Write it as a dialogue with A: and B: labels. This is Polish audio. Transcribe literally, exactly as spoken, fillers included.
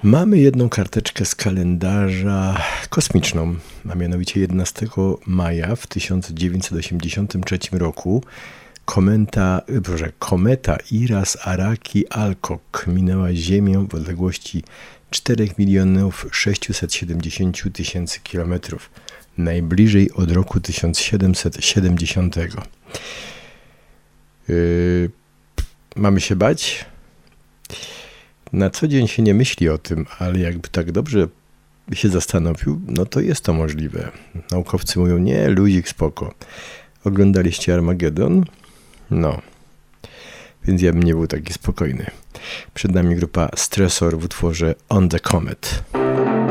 A: Mamy jedną karteczkę z kalendarza kosmiczną, a mianowicie jedenastego maja w tysiąc dziewięćset osiemdziesiątym trzecim roku kometa, proszę, kometa Iras-Araki-Alcock minęła Ziemię w odległości cztery miliony sześćset siedemdziesiąt tysięcy kilometrów, najbliżej od roku tysiąc siedemset siedemdziesiątego. Yy, mamy się bać? Na co dzień się nie myśli o tym, ale jakby tak dobrze się zastanowił, no to jest to możliwe. Naukowcy mówią, nie, luzik, spoko. Oglądaliście Armagedon? No. Więc ja bym nie był taki spokojny. Przed nami grupa Stressor w utworze On the Comet.